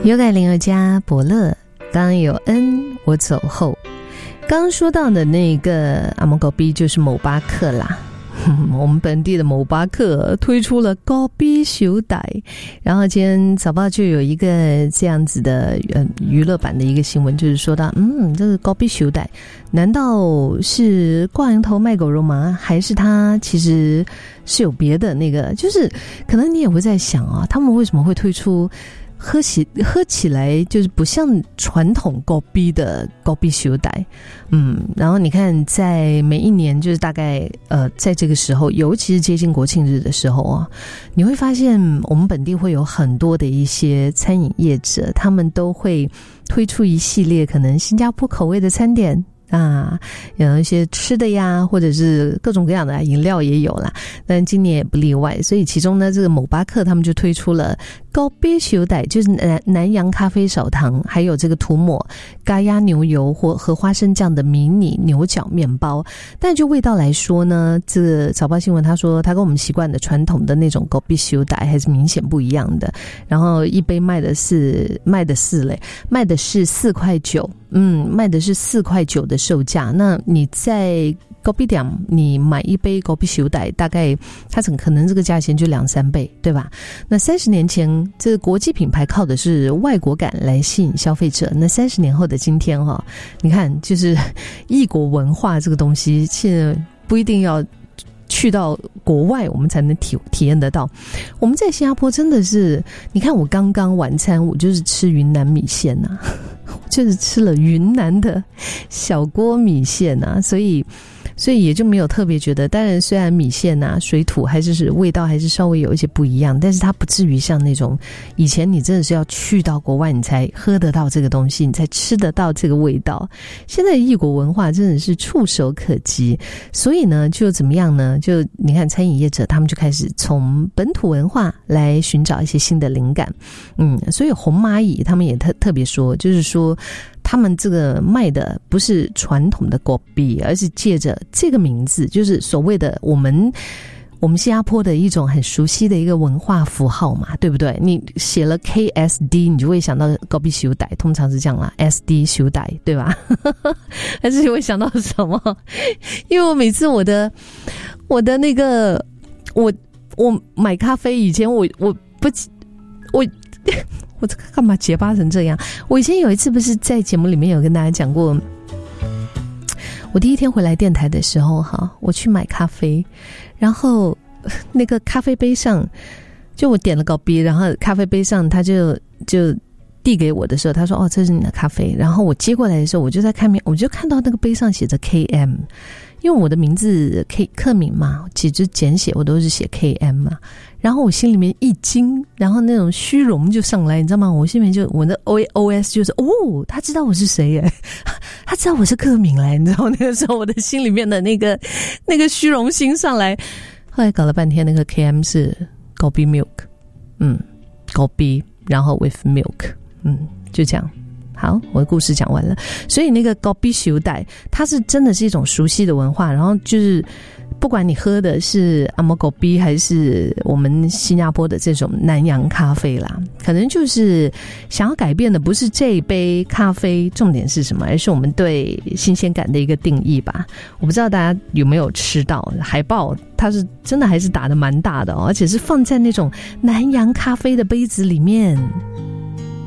有改林有加伯乐，刚刚有恩我走后。刚刚说到的那个阿蒙狗逼就是某巴克啦。我们本地的某巴克推出了高逼手带，然后今天早报就有一个这样子的娱乐版的一个新闻，就是说到这个高逼手带难道是挂羊头卖狗肉吗？还是他其实是有别的那个，就是可能你也会在想啊，他们为什么会推出喝起来就是不像传统高逼的高逼手带。然后你看在每一年就是大概在这个时候，尤其是接近国庆日的时候啊，你会发现我们本地会有很多的一些餐饮业者，他们都会推出一系列可能新加坡口味的餐点啊，有一些吃的呀，或者是各种各样的饮料也有啦，但今年也不例外。所以其中呢，这个某巴克他们就推出了高逼手带，就是南洋咖啡少糖，还有这个涂抹咖椰牛油或和花生酱的迷你牛角面包。但就味道来说呢，这个早报新闻他说，他跟我们习惯的传统的那种高逼手带还是明显不一样的。然后一杯卖的是4.9块，卖的是4.9块的售价。那你在高逼店你买一杯高逼手带，大概它可能这个价钱就2-3倍，对吧？那30年前这个国际品牌靠的是外国感来吸引消费者，那30年后的今天你看就是异国文化这个东西现在不一定要去到国外我们才能体验得到。我们在新加坡真的是，你看我刚刚晚餐我就是吃云南米线啊，就是吃了云南的小锅米线啊，所以也就没有特别觉得，当然虽然米线啊水土还是味道还是稍微有一些不一样，但是它不至于像那种以前你真的是要去到国外你才喝得到这个东西，你才吃得到这个味道。现在异国文化真的是触手可及，所以呢就怎么样呢，就你看餐饮业者他们就开始从本土文化来寻找一些新的灵感。所以红蚂蚁他们也特别说，就是说他们这个卖的不是传统的高逼，而是借着这个名字，就是所谓的我们新加坡的一种很熟悉的一个文化符号嘛，对不对？你写了 KSD 你就会想到高逼手带，通常是这样啦， SD 手带，对吧？还是你会想到什么？因为我每次我的那个我买咖啡以前我这干嘛结巴成这样？我以前有一次不是在节目里面有跟大家讲过，我第一天回来电台的时候我去买咖啡，然后那个咖啡杯上就我点了高逼，然后咖啡杯上他就递给我的时候，他说这是你的咖啡，然后我接过来的时候我就在我就看到那个杯上写着 KM， 因为我的名字克敏嘛，其实简写我都是写 KM 嘛，然后我心里面一惊，然后那种虚荣就上来，你知道吗？我心里面就我的 OS 就是他知道我是谁耶，他知道我是克敏来，你知道那个时候我的心里面的那个虚荣心上来。后来搞了半天那个 KM 是高逼 milk， 高逼然后 with milk， 就这样。好，我的故事讲完了。所以那个高逼手带它是真的是一种熟悉的文化，然后就是不管你喝的是阿摩高逼还是我们新加坡的这种南洋咖啡啦，可能就是想要改变的不是这一杯咖啡重点是什么，而是我们对新鲜感的一个定义吧。我不知道大家有没有吃到海报，它是真的还是打得蛮大的而且是放在那种南洋咖啡的杯子里面。